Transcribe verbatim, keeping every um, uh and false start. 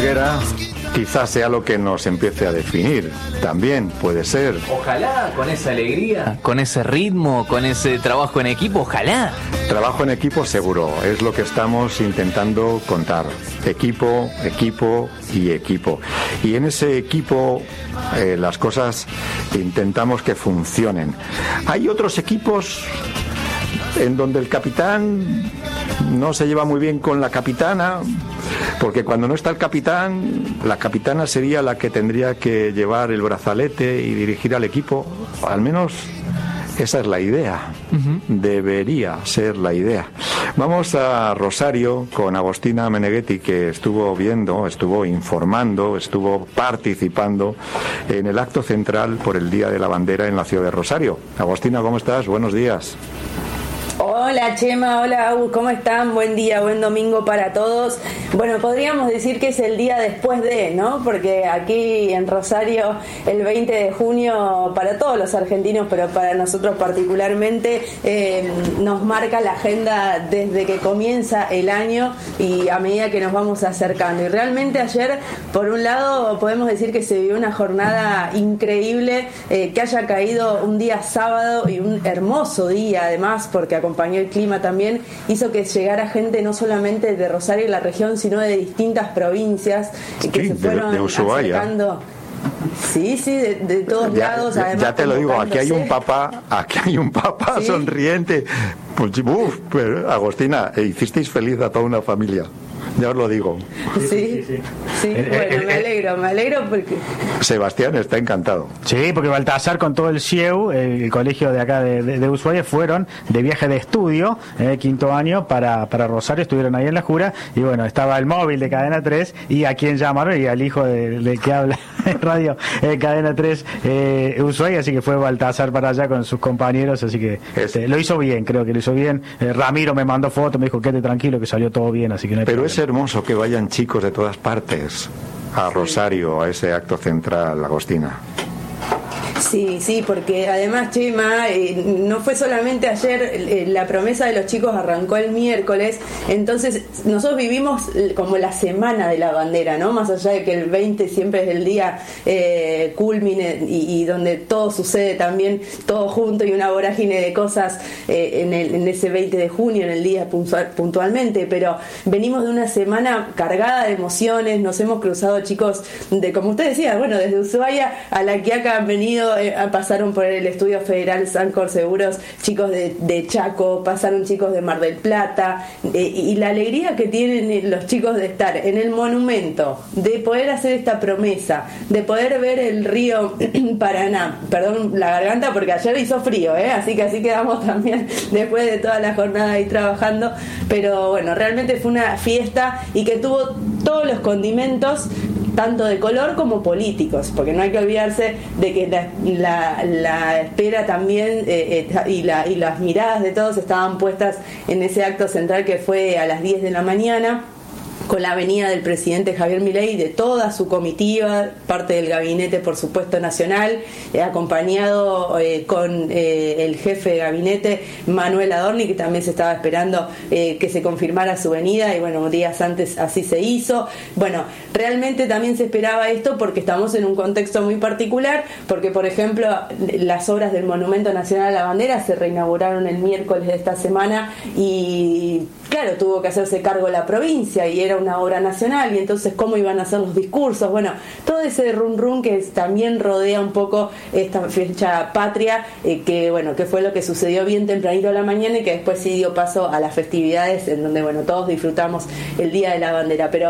Helguera quizás sea lo que nos empiece a definir. También puede ser. Ojalá, con esa alegría, con ese ritmo, con ese trabajo en equipo, ojalá. Trabajo en equipo seguro, es lo que estamos intentando contar. Equipo, equipo y equipo. Y en ese equipo eh, las cosas intentamos que funcionen. Hay otros equipos en donde el capitán no se lleva muy bien con la capitana, porque cuando no está el capitán, la capitana sería la que tendría que llevar el brazalete y dirigir al equipo. Al menos esa es la idea. Uh-huh. Debería ser la idea. Vamos a Rosario con Agostina Meneghetti, que estuvo viendo, estuvo informando, estuvo participando en el acto central por el Día de la Bandera en la ciudad de Rosario. Agostina, ¿cómo estás? Buenos días. Hola Chema, hola Agus, ¿cómo están? Buen día, buen domingo para todos. Bueno, podríamos decir que es el día después de, ¿no? Porque aquí en Rosario el veinte de junio para todos los argentinos, pero para nosotros particularmente, eh, nos marca la agenda desde que comienza el año y a medida que nos vamos acercando. Y realmente ayer, por un lado, podemos decir que se vivió una jornada increíble, eh, que haya caído un día sábado y un hermoso día además, porque acompañó el clima también, hizo que llegara gente no solamente de Rosario y la región, sino de distintas provincias que sí, se fueron de, de acercando. Sí, sí, de, de todos ya, lados. Ya, además, ya te lo digo, aquí hay un papá, aquí hay un papá ¿sí? sonriente. Pues, uf, pero, Agostina, hicisteis feliz a toda una familia. Ya os lo digo. Sí, sí, sí. sí. Eh, bueno, eh, me alegro, me alegro porque... Sebastián está encantado. Sí, porque Baltasar con todo el C I E U, el colegio de acá de, de, de Ushuaia, fueron de viaje de estudio, eh, quinto año, para, para Rosario, estuvieron ahí en la Jura, y bueno, estaba el móvil de Cadena tres, y a quien llamaron, y al hijo de, de que habla en radio, eh, Cadena tres, eh, Ushuaia, así que fue Baltasar para allá con sus compañeros, así que este, lo hizo bien, creo que lo hizo bien. Eh, Ramiro me mandó fotos, me dijo, quédate tranquilo, que salió todo bien, así que no hay Pero problema. Es hermoso que vayan chicos de todas partes a Rosario, a ese acto central, Agostina. Sí, sí, porque además, Chema, eh, no fue solamente ayer, eh, la promesa de los chicos arrancó el miércoles, entonces nosotros vivimos como la semana de la bandera, ¿no? Más allá de que el veinte siempre es el día eh, culmine y, y donde todo sucede también, todo junto y una vorágine de cosas eh, en, el, en ese veinte de junio, en el día puntual, puntualmente, pero venimos de una semana cargada de emociones, nos hemos cruzado chicos de, como usted decía, bueno, desde Ushuaia a La Quiaca han venido, pasaron por el Estudio Federal Sancor Seguros chicos de, de Chaco, pasaron chicos de Mar del Plata, eh, y la alegría que tienen los chicos de estar en el monumento, de poder hacer esta promesa, de poder ver el río Paraná, perdón la garganta porque ayer hizo frío, ¿eh? así que así quedamos también después de toda la jornada ahí trabajando, pero bueno, realmente fue una fiesta y que tuvo todos los condimentos, tanto de color como políticos, porque no hay que olvidarse de que la, la, la espera también eh, eh, y, la, y las miradas de todos estaban puestas en ese acto central que fue a las diez de la mañana, con la venida del presidente Javier Milei y de toda su comitiva, parte del gabinete por supuesto nacional, eh, acompañado eh, con eh, el jefe de gabinete Manuel Adorni, que también se estaba esperando eh, que se confirmara su venida y bueno, días antes así se hizo. Bueno, realmente también se esperaba esto porque estamos en un contexto muy particular, porque por ejemplo las obras del Monumento Nacional a la Bandera se reinauguraron el miércoles de esta semana y claro, tuvo que hacerse cargo la provincia y era una obra nacional y entonces cómo iban a ser los discursos, bueno, todo ese rum rum que también rodea un poco esta fecha patria, eh, que bueno, que fue lo que sucedió bien tempranito a la mañana y que después sí dio paso a las festividades en donde bueno, todos disfrutamos el Día de la Bandera, pero